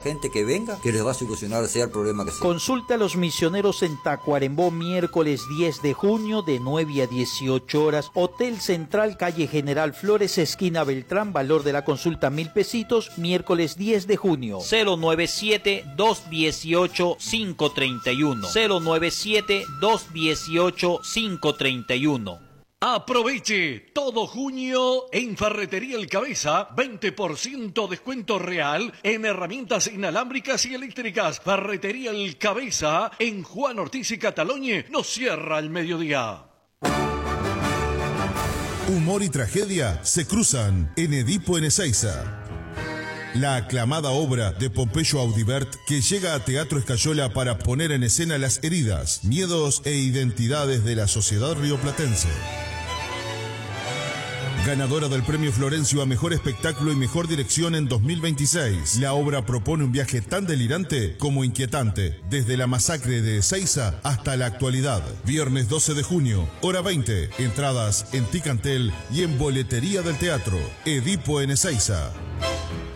gente que venga, que les va a solucionar sea el problema que sea. Consulta a los misioneros en Tacuarembó, miércoles 10 de junio de 9 a 18 horas. Hotel Central, calle General Flores, esquina Beltrán. Valor de la consulta 1.000 pesitos, miércoles 10 de junio. 097-218-531. 097-218-531. Aproveche todo junio en Ferretería El Cabeza, 20% descuento real en herramientas inalámbricas y eléctricas. Ferretería El Cabeza en Juan Ortiz y Cataloñe nos cierra al mediodía. Humor y tragedia se cruzan en Edipo en Ezeiza. La aclamada obra de Pompeyo Audibert que llega a Teatro Escayola para poner en escena las heridas, miedos e identidades de la sociedad rioplatense. Ganadora del Premio Florencio a Mejor Espectáculo y Mejor Dirección en 2026, la obra propone un viaje tan delirante como inquietante, desde la masacre de Ezeiza hasta la actualidad. Viernes 12 de junio, hora 20, entradas en Ticantel y en Boletería del Teatro. Edipo en Ezeiza.